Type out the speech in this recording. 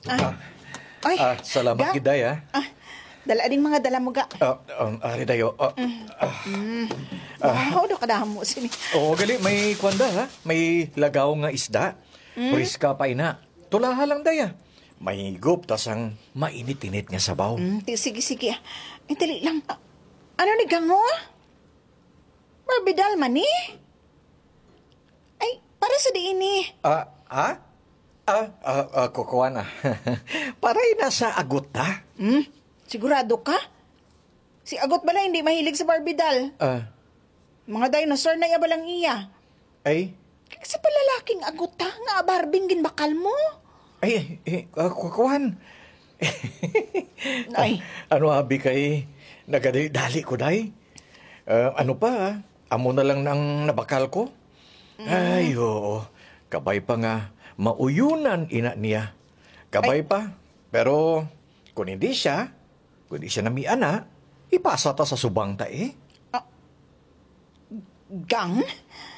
Ay, Salamat ga. giday, Dala ding mga dala mo ga. Ari dayo. Wow, do kada mo sini. Gali, may kwanda, ha? May lagaw nga isda. Priska pa ina. Tulaha lang daya. May higop, tas ang mainit-init nga sabaw. Sige. Dali lang. Ano ni gango? Barbidal man ni? Ay, para sa diin ni. Kukuha na. Paray na sa agot, ha? Sigurado ka? Si Agot bala hindi mahilig sa barbidal. Mga dinosaur na balang iya. Ay, Kasi palalaking Agot ha, nga barbing ginbakal mo. kukuhan. Ay. Ano abi kay nagadali ko, day? Ano pa, amo na lang nang nabakal ko? Ay, oo. Kabay pa nga, mauyunan ina niya. Kabay pa. Pero, kung hindi siya namiana, ipasa ta sa subang ta eh. Gang?